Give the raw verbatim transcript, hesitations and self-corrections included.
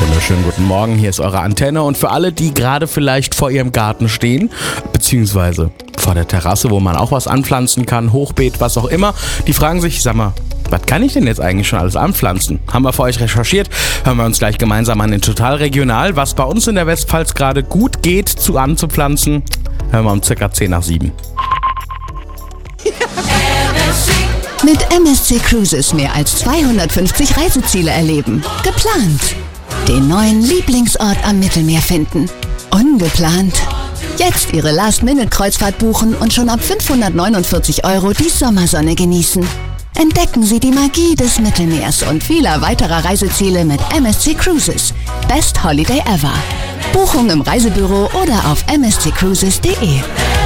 Wunderschönen guten Morgen, hier ist eure Antenne und für alle, die gerade vielleicht vor ihrem Garten stehen, beziehungsweise vor der Terrasse, wo man auch was anpflanzen kann, Hochbeet, was auch immer, die fragen sich, sag mal, was kann ich denn jetzt eigentlich schon alles anpflanzen? Haben wir für euch recherchiert, hören wir uns gleich gemeinsam an den Total Regional, was bei uns in der Westpfalz gerade gut geht zu anzupflanzen, hören wir um circa zehn nach sieben. Mit M S C Cruises mehr als zweihundertfünfzig Reiseziele erleben. Geplant. Den neuen Lieblingsort am Mittelmeer finden. Ungeplant. Jetzt Ihre Last-Minute-Kreuzfahrt buchen und schon ab fünfhundertneunundvierzig Euro die Sommersonne genießen. Entdecken Sie die Magie des Mittelmeers und vieler weiterer Reiseziele mit M S C Cruises. Best Holiday ever. Buchung im Reisebüro oder auf m s c cruises punkt d e.